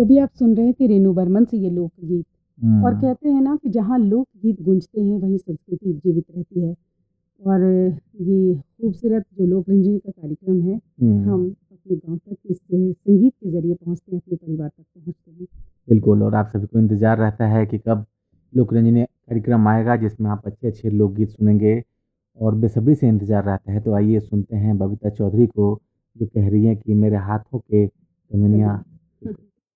तो अभी आप सुन रहे थे रेणु बर्मन से ये लोकगीत। और हुँ। कहते हैं ना कि जहाँ लोकगीत गूंजते हैं वहीं संस्कृति जीवित रहती है। और ये खूबसूरत जो लोक रंजन का कार्यक्रम है, हुँ। हम अपने गाँव तक इस संगीत के ज़रिए पहुँचते हैं, अपने परिवार तक पहुँचते हैं। बिल्कुल, और आप सभी को इंतज़ार रहता है कि कब लोकरंजनी कार्यक्रम आएगा जिसमें आप अच्छे-अच्छे लोकगीत सुनेंगे और बेसब्री से इंतज़ार रहता है। तो आइए सुनते हैं बबीता चौधरी को जो कह रही हैं कि मेरे हाथों के कंगनियाँ कंगनी।